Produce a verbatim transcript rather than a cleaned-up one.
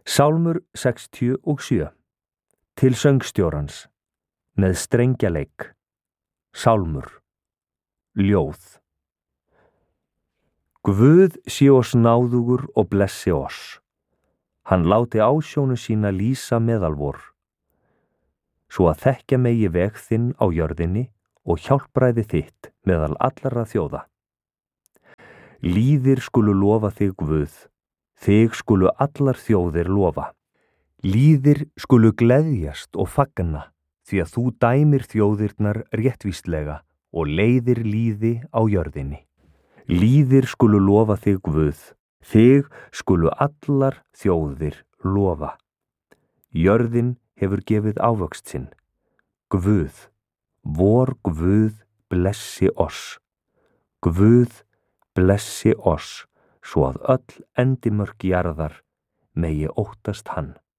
Sálmur sextíu og sjö. Til söngstjórans. Með strengjaleik. Sálmur. Ljóð. Guð sé oss náðugur og blessi oss. Hann láti ásjónu sína lýsa meðal vor. Svo að þekkja megi veg þinn á jörðinni og hjálpræði þitt meðal allra þjóða. Lýðir skulu lofa þig Guð, þig skulu allar þjóðir lofa. Lýðir skulu gleðjast og fagna, því að þú dæmir þjóðirnar réttvíslega og leiðir lýði á jörðinni. Lýðir skulu lofa þig Guð, þig skulu allar þjóðir lofa. Jörðin hefur gefið ávöxt sinn. Guð, vor Guð blessi oss. Guð blessi oss, svo að öll endimörk jarðar megi óttast hann.